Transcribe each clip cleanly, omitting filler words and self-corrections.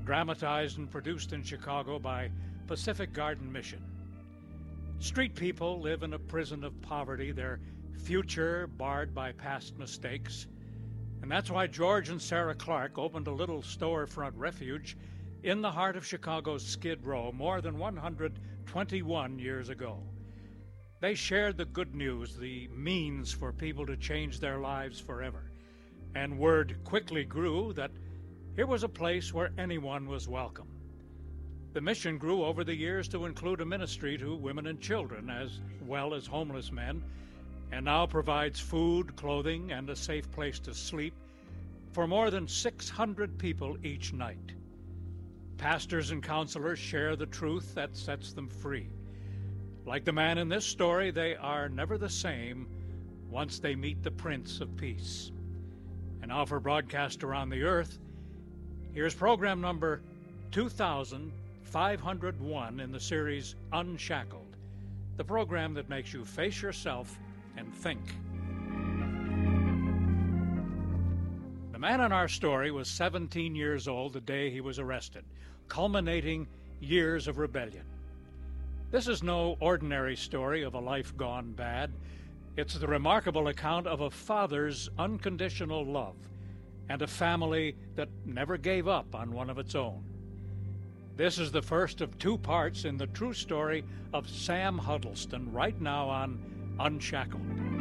dramatized and produced in Chicago by Pacific Garden Mission. Street people live in a prison of poverty, their future barred by past mistakes. And that's why George and Sarah Clark opened a little storefront refuge in the heart of Chicago's Skid Row more than 121 years ago. They shared the good news, the means for people to change their lives forever. And word quickly grew that here was a place where anyone was welcome. The mission grew over the years to include a ministry to women and children, as well as homeless men, and now provides food, clothing, and a safe place to sleep for more than 600 people each night. Pastors and counselors share the truth that sets them free. Like the man in this story, they are never the same once they meet the Prince of Peace. And now for broadcast around the earth, here's program number 2501 in the series Unshackled, the program that makes you face yourself and think. The man in our story was 17 years old the day he was arrested, culminating years of rebellion. This is no ordinary story of a life gone bad. It's the remarkable account of a father's unconditional love and a family that never gave up on one of its own. This is the first of two parts in the true story of Sam Huddleston, right now on Unshackled.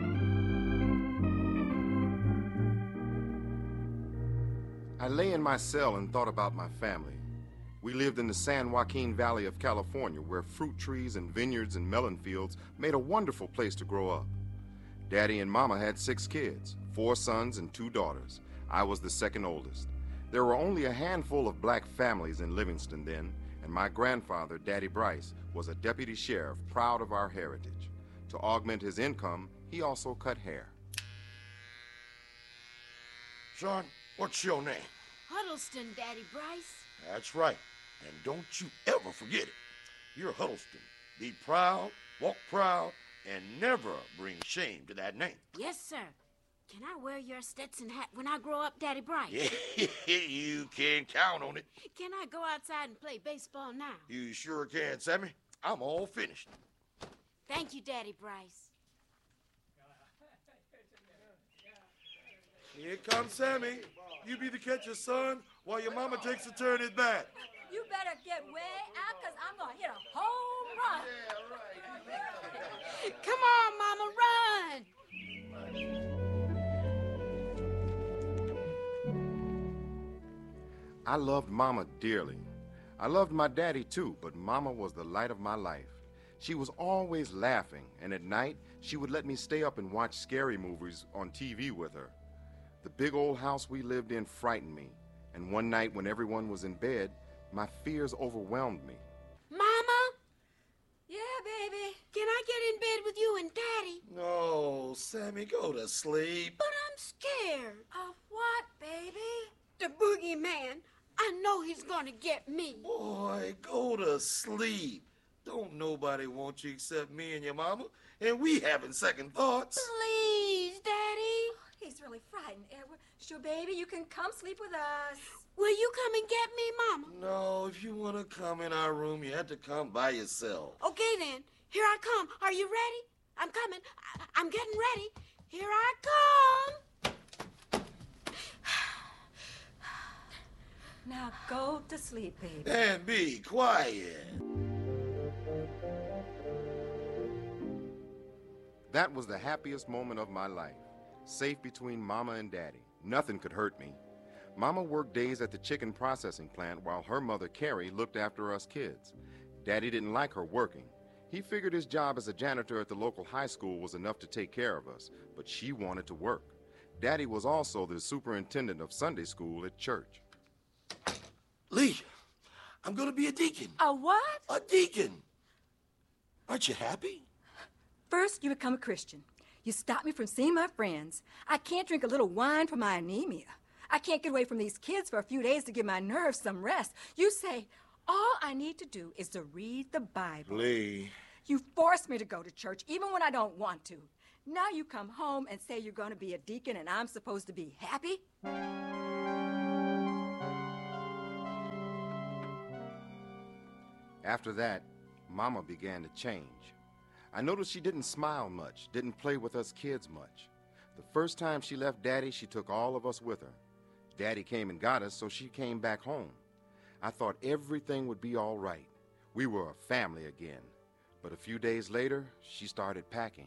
I lay in my cell and thought about my family. We lived in the San Joaquin Valley of California, where fruit trees and vineyards and melon fields made a wonderful place to grow up. Daddy and Mama had 6 kids, 4 sons and 2 daughters. I was the second oldest. There were only a handful of black families in Livingston then, and my grandfather, Daddy Bryce, was a deputy sheriff, proud of our heritage. To augment his income, he also cut hair. Son, what's your name? Huddleston, Daddy Bryce. That's right. And don't you ever forget it. You're Huddleston. Be proud, walk proud, and never bring shame to that name. Yes, sir. Can I wear your Stetson hat when I grow up, Daddy Bryce? You can count on it. Can I go outside and play baseball now? You sure can, Sammy. I'm all finished. Thank you, Daddy Bryce. Here comes Sammy. You be the catcher, son, while your mama takes a turn at bat. You better get way out, because I'm going to hit a home run. Come on, Mama, run. I loved Mama dearly. I loved my daddy too, but Mama was the light of my life. She was always laughing, and at night, she would let me stay up and watch scary movies on TV with her. The big old house we lived in frightened me, and one night when everyone was in bed, my fears overwhelmed me. Mama? Yeah, baby. Can I get in bed with you and Daddy? No, Sammy, go to sleep. But I'm scared. Of what, baby? The boogeyman. I know he's gonna get me. Boy, go to sleep. Don't nobody want you except me and your mama, and we having second thoughts. Please, Daddy. He's really frightened, Edward. Sure, baby, you can come sleep with us. Will you come and get me, Mama? No, if you want to come in our room, you have to come by yourself. Okay, then. Here I come. Are you ready? I'm coming. I'm getting ready. Here I come. Now go to sleep, baby. And be quiet. That was the happiest moment of my life. Safe between Mama and Daddy. Nothing could hurt me. Mama worked days at the chicken processing plant while her mother, Carrie, looked after us kids. Daddy didn't like her working. He figured his job as a janitor at the local high school was enough to take care of us, but she wanted to work. Daddy was also the superintendent of Sunday school at church. Lee, I'm going to be a deacon. A what? A deacon. Aren't you happy? First, you become a Christian. You stop me from seeing my friends. I can't drink a little wine for my anemia. I can't get away from these kids for a few days to give my nerves some rest. You say, all I need to do is to read the Bible. Lee. You force me to go to church, even when I don't want to. Now you come home and say you're going to be a deacon and I'm supposed to be happy? After that, Mama began to change. I noticed she didn't smile much, didn't play with us kids much. The first time she left Daddy, she took all of us with her. Daddy came and got us, so she came back home. I thought everything would be all right. We were a family again. But a few days later, she started packing.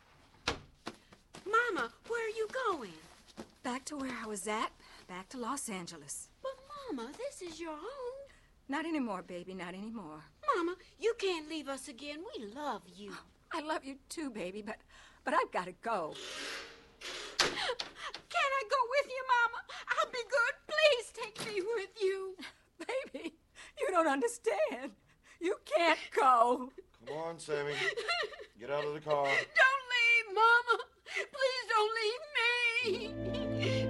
Mama, where are you going? Back to where I was at, back to Los Angeles. But, Mama, this is your home. Not anymore, baby, not anymore. Mama, you can't leave us again. We love you. I love you too, baby, but I've got to go. Can I go with you, Mama? I'll be good. Please take me with you. Baby, you don't understand. You can't go. Come on, Sammy. Get out of the car. Don't leave, Mama. Please don't leave me.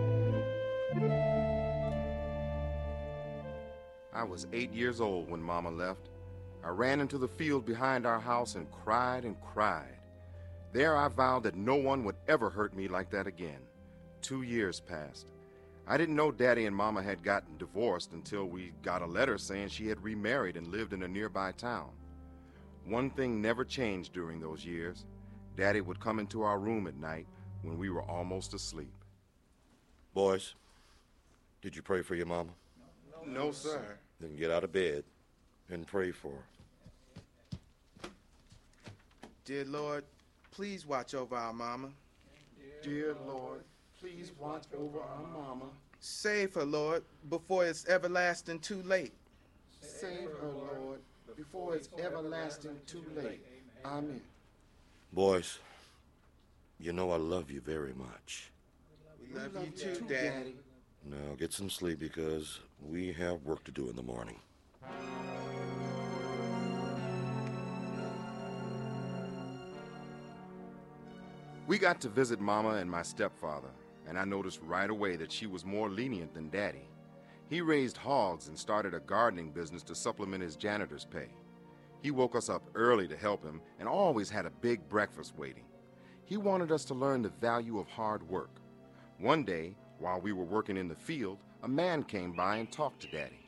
I was 8 years old when Mama left. I ran into the field behind our house and cried and cried. There I vowed that no one would ever hurt me like that again. 2 years passed. I didn't know Daddy and Mama had gotten divorced until we got a letter saying she had remarried and lived in a nearby town. One thing never changed during those years. Daddy would come into our room at night when we were almost asleep. Boys, did you pray for your mama? No, sir. Then get out of bed and pray for her. Dear Lord, please watch over our mama. Dear Lord, please watch over our Mama. Save her, Lord, before it's everlasting too late. Save her, Lord, before it's everlasting too late. Amen. Boys, you know I love you very much. We love you too, Daddy. Now get some sleep because we have work to do in the morning. We got to visit Mama and my stepfather, and I noticed right away that she was more lenient than Daddy. He raised hogs and started a gardening business to supplement his janitor's pay. He woke us up early to help him and always had a big breakfast waiting. He wanted us to learn the value of hard work. One day, while we were working in the field, a man came by and talked to Daddy.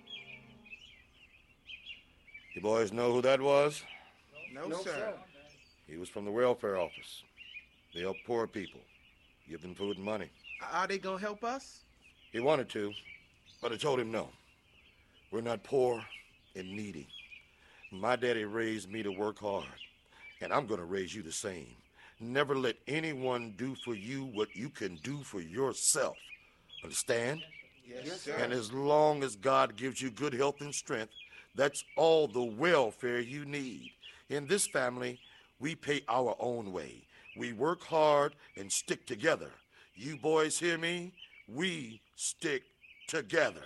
You boys know who that was? No, sir. He was from the welfare office. They help poor people, give them food and money. Are they gonna help us? He wanted to, but I told him no. We're not poor and needy. My daddy raised me to work hard, and I'm gonna raise you the same. Never let anyone do for you what you can do for yourself. Understand? Yes, sir. And as long as God gives you good health and strength, that's all the welfare you need. In this family, we pay our own way. We work hard and stick together. You boys hear me? We stick together.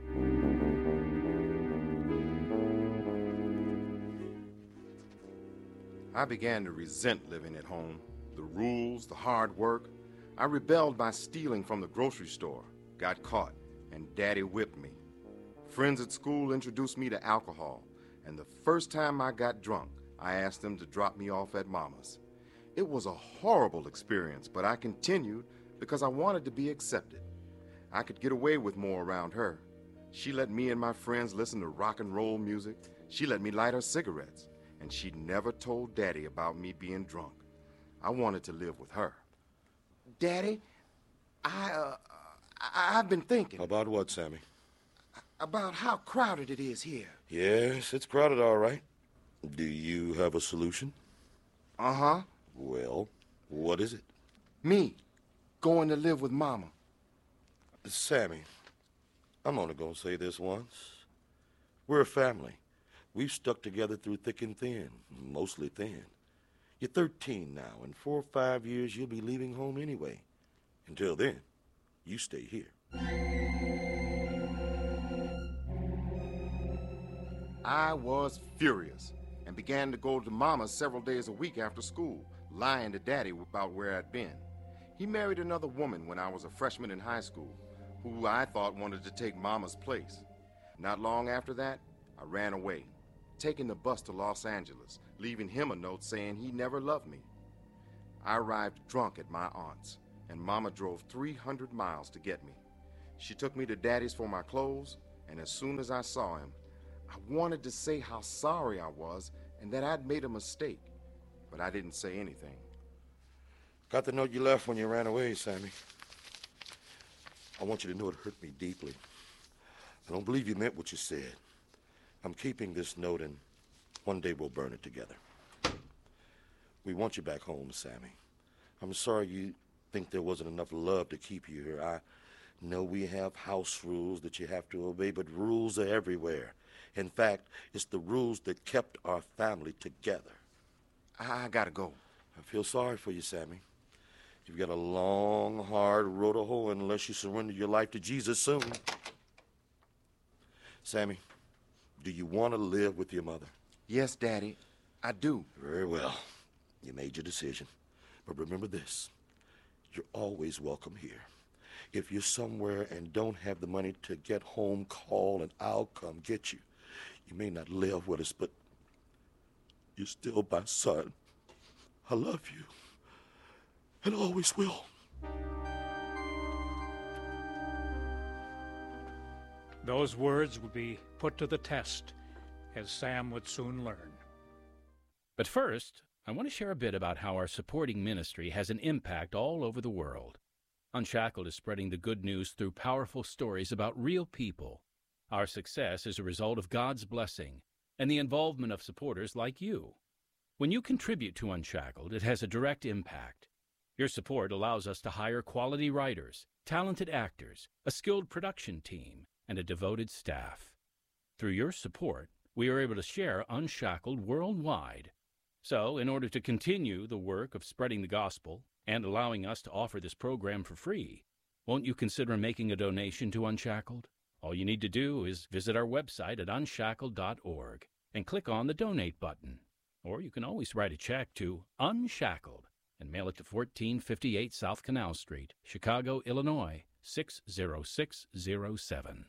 I began to resent living at home, the rules, the hard work. I rebelled by stealing from the grocery store, got caught, and Daddy whipped me. Friends at school introduced me to alcohol, and the first time I got drunk, I asked them to drop me off at Mama's. It was a horrible experience, but I continued because I wanted to be accepted. I could get away with more around her. She let me and my friends listen to rock and roll music. She let me light her cigarettes, and she never told Daddy about me being drunk. I wanted to live with her. Daddy, I've been thinking. About what, Sammy? About how crowded it is here. Yes, it's crowded, all right. Do you have a solution? Uh-huh. Well, what is it? Me, going to live with Mama. Sammy, I'm only gonna say this once. We're a family. We've stuck together through thick and thin, mostly thin. You're 13 now. In 4 or 5 years, you'll be leaving home anyway. Until then, you stay here. I was furious and began to go to Mama's several days a week after school, lying to Daddy about where I'd been. He married another woman when I was a freshman in high school, who I thought wanted to take Mama's place. Not long after that, I ran away, taking the bus to Los Angeles, leaving him a note saying he never loved me. I arrived drunk at my aunt's, and Mama drove 300 miles to get me. She took me to Daddy's for my clothes, and as soon as I saw him, I wanted to say how sorry I was and that I'd made a mistake, but I didn't say anything. Got the note you left when you ran away, Sammy. I want you to know it hurt me deeply. I don't believe you meant what you said. I'm keeping this note, and one day we'll burn it together. We want you back home, Sammy. I'm sorry you think there wasn't enough love to keep you here. I know we have house rules that you have to obey, but rules are everywhere. In fact, it's the rules that kept our family together. I gotta go. I feel sorry for you, Sammy. You've got a long, hard road to hoe unless you surrender your life to Jesus soon. Sammy, do you want to live with your mother? Yes, Daddy, I do. Very well. You made your decision. But remember this. You're always welcome here. If you're somewhere and don't have the money to get home, call and I'll come get you. You may not live with us, but you're still my son. I love you. And always will. Those words would be put to the test, as Sam would soon learn. But first, I want to share a bit about how our supporting ministry has an impact all over the world. Unshackled is spreading the good news through powerful stories about real people. Our success is a result of God's blessing and the involvement of supporters like you. When you contribute to Unshackled, it has a direct impact. Your support allows us to hire quality writers, talented actors, a skilled production team, and a devoted staff. Through your support, we are able to share Unshackled worldwide. So, in order to continue the work of spreading the gospel and allowing us to offer this program for free, won't you consider making a donation to Unshackled? All you need to do is visit our website at unshackled.org and click on the Donate button. Or you can always write a check to Unshackled and mail it to 1458 South Canal Street, Chicago, Illinois, 60607.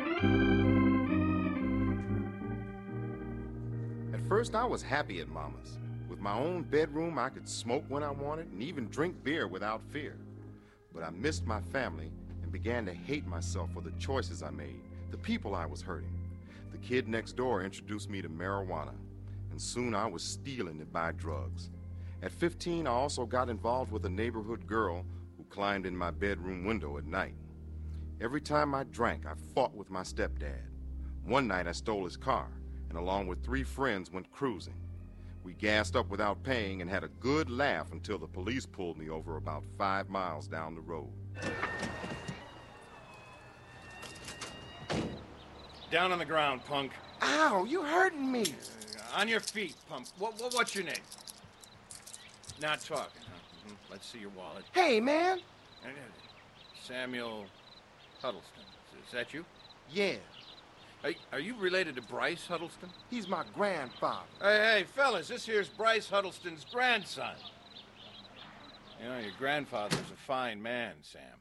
At first, I was happy at Mama's. With my own bedroom, I could smoke when I wanted and even drink beer without fear. But I missed my family and began to hate myself for the choices I made, the people I was hurting. The kid next door introduced me to marijuana, and soon I was stealing to buy drugs. At 15, I also got involved with a neighborhood girl who climbed in my bedroom window at night. Every time I drank, I fought with my stepdad. One night I stole his car, and along with 3 friends went cruising. We gassed up without paying and had a good laugh until the police pulled me over about 5 miles down the road. Down on the ground, punk. Ow, you hurting me. On your feet, punk. What's your name? Not talking, huh? Let's see your wallet. Hey, man. Samuel Huddleston. Is that you? Yeah, Are you related to Bryce Huddleston? he's my grandfather. Hey, fellas, this here's Bryce Huddleston's grandson. You know, your grandfather's a fine man, Sam.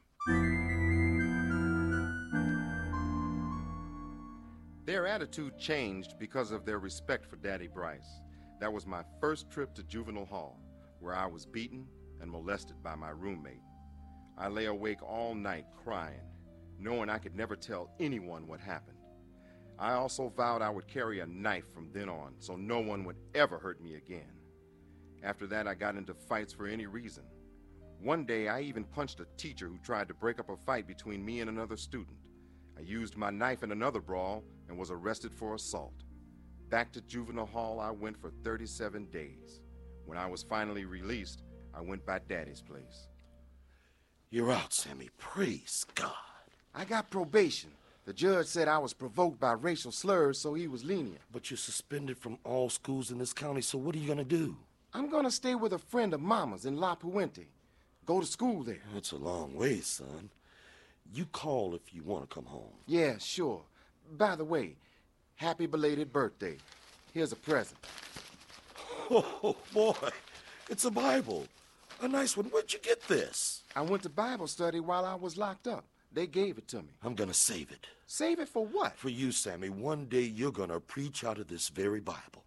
Their attitude changed because of their respect for Daddy Bryce. That was my first trip to juvenile hall, where I was beaten and molested by my roommate. I lay awake all night crying, knowing I could never tell anyone what happened. I also vowed I would carry a knife from then on, so no one would ever hurt me again. After that, I got into fights for any reason. One day, I even punched a teacher who tried to break up a fight between me and another student. I used my knife in another brawl and was arrested for assault. Back to juvenile hall I went for 37 days. When I was finally released, I went by Daddy's place. You're out, Sammy. Praise God. I got probation. The judge said I was provoked by racial slurs, so he was lenient. But you're suspended from all schools in this county, so what are you gonna do? I'm gonna stay with a friend of Mama's in La Puente. Go to school there. That's a long way, son. You call if you want to come home. Yeah, sure. By the way, happy belated birthday. Here's a present. Oh, boy. It's a Bible. A nice one. Where'd you get this? I went to Bible study while I was locked up. They gave it to me. I'm gonna save it. Save it for what? For you, Sammy. One day you're gonna preach out of this very Bible.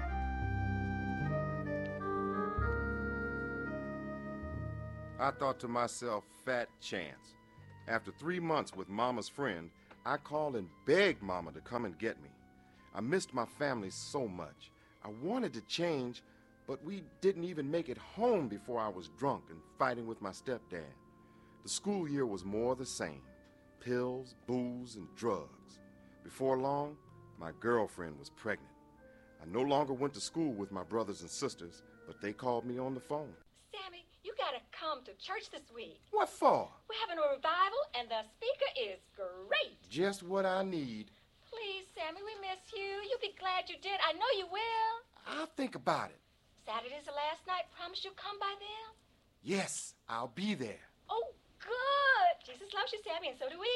I thought to myself, fat chance. After 3 months with Mama's friend, I called and begged Mama to come and get me. I missed my family so much. I wanted to change, but we didn't even make it home before I was drunk and fighting with my stepdad. The school year was more the same. Pills, booze, and drugs. Before long, my girlfriend was pregnant. I no longer went to school with my brothers and sisters, but they called me on the phone. Sammy, you gotta come to church this week. What for? We're having a revival, and the speaker is great. Just what I need. Please, Sammy, we miss you. You'll be glad you did. I know you will. I'll think about it. Saturday's the last night. Promise you'll come by then? Yes, I'll be there. Oh, good. Jesus loves you, Sammy, and so do we.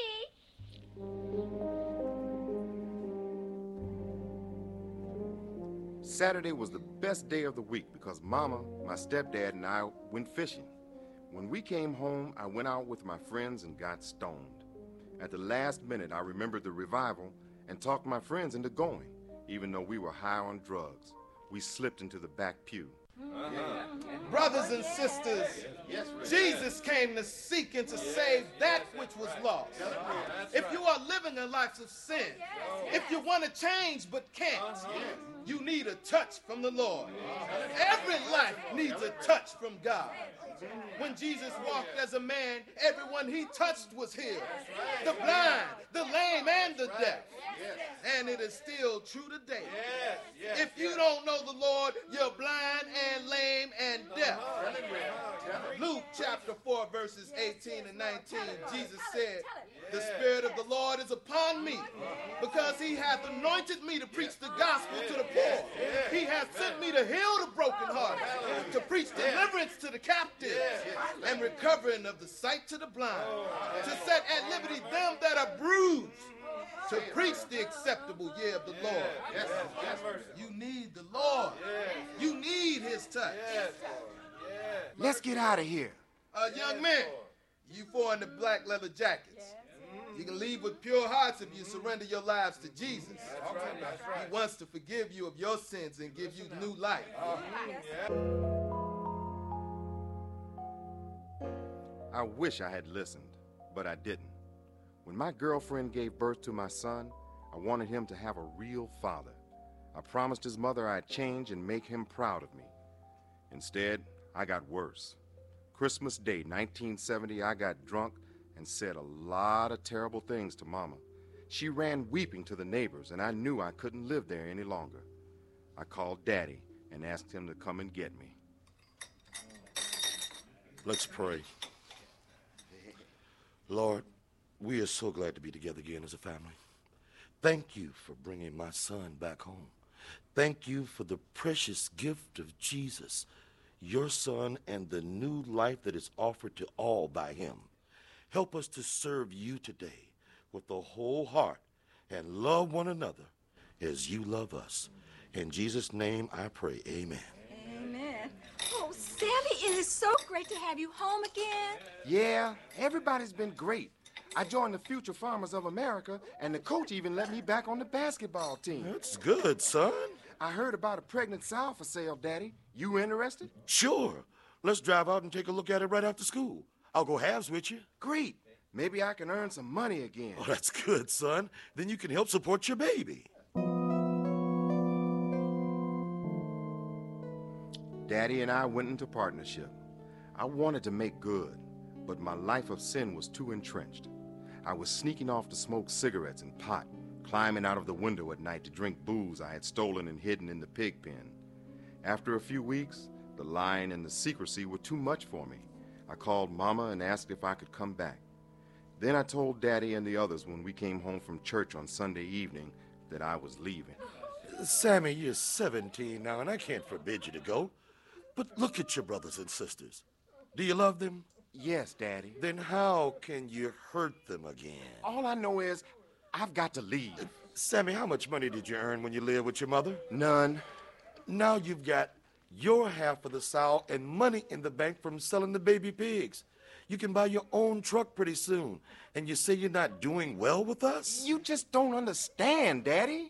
Saturday was the best day of the week because Mama, my stepdad, and I went fishing. When we came home, I went out with my friends and got stoned. At the last minute, I remembered the revival and talked my friends into going, even though we were high on drugs. We slipped into the back pew. Brothers and sisters, Jesus came to seek and to save that which was lost. If you are living a life of sin, if you want to change but can't, you need a touch from the Lord. Every life needs a touch from God. When Jesus walked as a man, everyone he touched was healed. The blind, the lame, and the deaf. And it is still true today. If you don't know the Lord, you're blind and lame and deaf. Luke chapter 4, verses 18 and 19, Jesus said, "The Spirit of the Lord is upon me, because he hath anointed me to preach the gospel to the poor. He hath sent me to heal the brokenhearted, to preach deliverance to the captives, and recovering of the sight to the blind, to set at liberty them that are bruised, to preach the acceptable year of the Lord." You need the Lord. You need his touch. Let's get out of here. Young men, you four in the black leather jackets, you can leave with pure hearts if you surrender your lives to Jesus. He wants to forgive you of your sins and give you new life. I wish I had listened, but I didn't. When my girlfriend gave birth to my son, I wanted him to have a real father. I promised his mother I'd change and make him proud of me. Instead, I got worse. Christmas Day, 1970, I got drunk and said a lot of terrible things to Mama. She ran weeping to the neighbors, and I knew I couldn't live there any longer. I called Daddy and asked him to come and get me. Let's pray. Lord, we are so glad to be together again as a family. Thank you for bringing my son back home. Thank you for the precious gift of Jesus, your son, and the new life that is offered to all by him. Help us to serve you today with a whole heart and love one another as you love us. In Jesus' name I pray, amen. Amen. Oh, Sammy, it is so great to have you home again. Yeah, everybody's been great. I joined the Future Farmers of America, and the coach even let me back on the basketball team. That's good, son. I heard about a pregnant sow for sale, Daddy. You interested? Sure. Let's drive out and take a look at it right after school. I'll go halves with you. Great. Maybe I can earn some money again. Oh, that's good, son. Then you can help support your baby. Daddy and I went into partnership. I wanted to make good, but my life of sin was too entrenched. I was sneaking off to smoke cigarettes and pot, climbing out of the window at night to drink booze I had stolen and hidden in the pig pen. After a few weeks, the lying and the secrecy were too much for me. I called Mama and asked if I could come back. Then I told Daddy and the others when we came home from church on Sunday evening that I was leaving. Sammy, you're 17 now, and I can't forbid you to go. But look at your brothers and sisters. Do you love them? Yes, Daddy. Then how can you hurt them again? All I know is I've got to leave. Sammy, how much money did you earn when you lived with your mother? None. Now you've got your half of the sow and money in the bank from selling the baby pigs. You can buy your own truck pretty soon. And you say you're not doing well with us? You just don't understand, Daddy.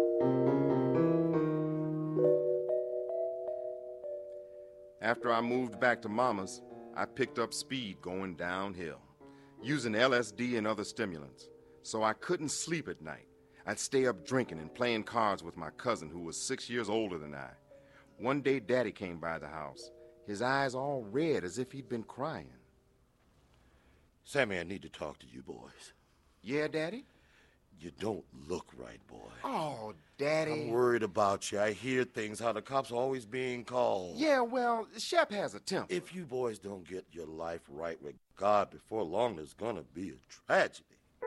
After I moved back to Mama's, I picked up speed going downhill, using LSD and other stimulants, so I couldn't sleep at night. I'd stay up drinking and playing cards with my cousin who was 6 years older than I. One day, Daddy came by the house, his eyes all red as if he'd been crying. Sammy, I need to talk to you boys. Yeah, Daddy? You don't look right, boy. Oh, Daddy. I'm worried about you. I hear things, how the cops are always being called. Yeah, well, Shep has a temper. If you boys don't get your life right with God before long, there's gonna be a tragedy.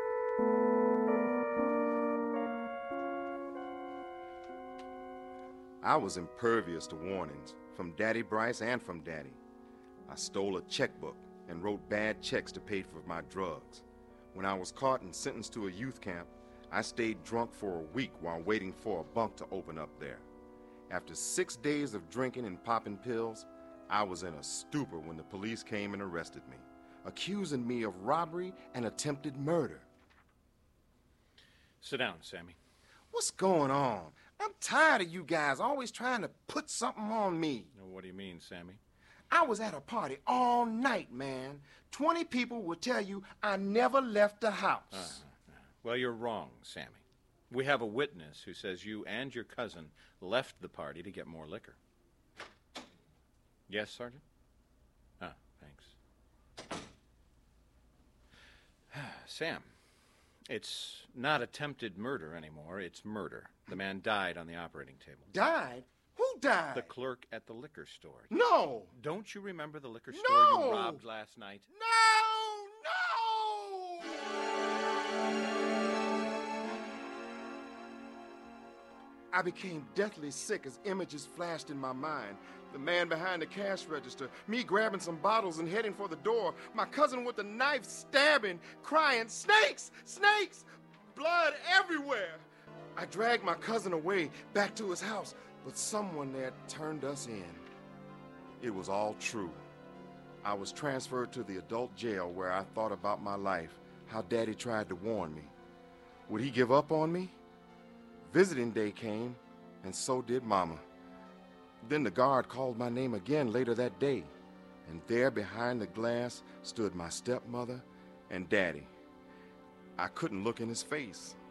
I was impervious to warnings, from Daddy Bryce and from Daddy. I stole a checkbook and wrote bad checks to pay for my drugs. When I was caught and sentenced to a youth camp, I stayed drunk for a week while waiting for a bunk to open up there. After 6 days of drinking and popping pills, I was in a stupor when the police came and arrested me, accusing me of robbery and attempted murder. Sit down, Sammy. What's going on? I'm tired of you guys always trying to put something on me. What do you mean, Sammy? I was at a party all night, man. 20 people will tell you I never left the house. Well, you're wrong, Sammy. We have a witness who says you and your cousin left the party to get more liquor. Yes, Sergeant? Thanks. Sam, it's not attempted murder anymore. It's murder. The man died on the operating table. Died? Who died? The clerk at the liquor store. No! Don't you remember the liquor store No! you robbed last night? No! I became deathly sick as images flashed in my mind. The man behind the cash register, me grabbing some bottles and heading for the door, my cousin with the knife stabbing, crying, "Snakes! Snakes!" Blood everywhere. I dragged my cousin away, back to his house, but someone there turned us in. It was all true. I was transferred to the adult jail where I thought about my life, how Daddy tried to warn me. Would he give up on me? Visiting day came, and so did Mama. Then the guard called my name again later that day, and there behind the glass stood my stepmother and Daddy. I couldn't look in his face.